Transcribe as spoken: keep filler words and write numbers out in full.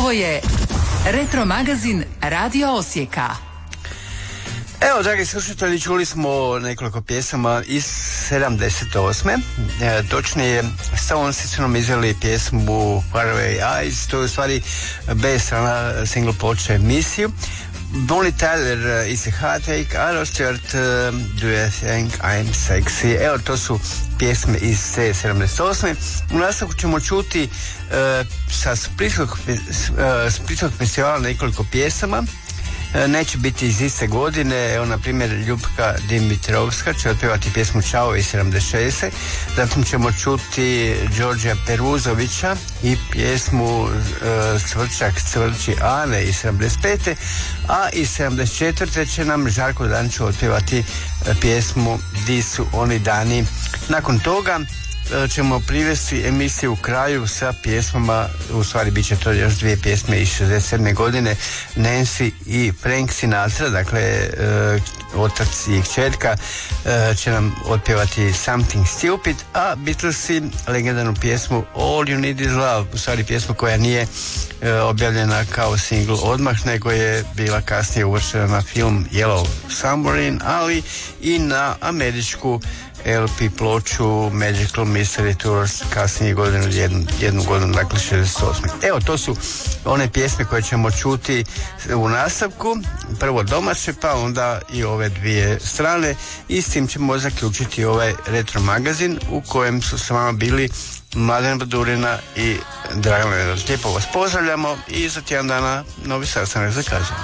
Ovo je Retro magazin Radio Osijeka. Evo, dragi slušatelji, čuli smo nekoliko pjesama iz sedamdeset osme. E, točnije, Stones su nam izveli pjesmu Faraway Eyes, to je u stvari B strana single ploče Miss You. Bonnie Tyler is a Heartache, a Rod Stewart uh, Do You Think I'm Sexy. Evo, to su pjesme iz te sedamdeset osme. U nastavku ćemo čuti uh, sa Splitskog, uh, Splitskog festivala nekoliko pjesama. Neće biti iz iste godine. Evo, na primjer, Ljubka Dimitrovska će otpjevati pjesmu Čao iz sedamdeset šeste. Zatim ćemo čuti Đorđa Peruzovića i pjesmu uh, Cvrčak cvrči Ane iz sedamdeset pete. A iz sedamdeset četvrte će nam Žarko Dančo otpjevati uh, pjesmu Di su oni dani. Nakon toga ćemo privesti emisiju u kraju sa pjesmama, u stvari bit će to još dvije pjesme iz šezdeset sedme godine, Nancy i Frank Sinatra, dakle e, otac i kćerka e, će nam otpjevati Something Stupid, a Beatlesi legendarnu pjesmu All You Need Is Love, u stvari pjesmu koja nije e, objavljena kao single odmah, nego je bila kasnije uvrštena na film Yellow Submarine, ali i na američku L P ploču Magical Mystery Tours kasnije godinu, jednu, jednu godinu, dakle šezdeset osme. Evo, to su one pjesme koje ćemo čuti u nastavku, prvo domaće, pa onda i ove dvije strane, i s tim ćemo zaključiti ovaj retro magazin u kojem su s vama bili Mladen Badurina i Dragan Lenart. Lijepo vas pozdravljamo i za tjedan dana novi sastanak zakažemo.